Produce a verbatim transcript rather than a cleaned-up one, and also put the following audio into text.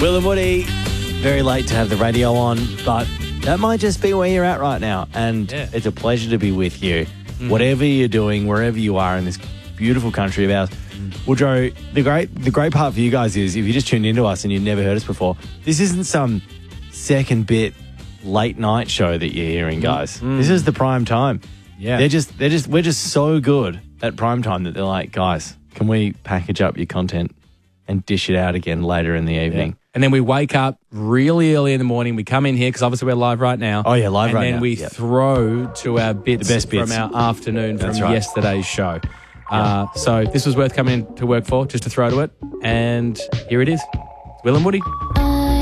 Will and Woody, very late to have the radio on, but that might just be where you're at right now. And Yeah. it's a pleasure to be with you. Mm. Whatever you're doing, wherever you are in this beautiful country of ours. Mm. Woodrow, the great, the great part for you guys is if you just tuned into us and you've never heard us before, this isn't some second bit late night show that you're hearing, guys. Mm. This is the prime time. Yeah. They're just, they're just, we're just so good at prime time that they're like, guys, can we package up your content and dish it out again later in the evening? Yeah. And then we wake up really early in the morning. We come in here because obviously we're live right now. Oh, yeah, live and right now. And then we yep. throw to our bits, The best bits. from our afternoon That's from right. yesterday's show. Uh, so this was worth coming in to work for, just to throw to it. And here it is. It's Will and Woody.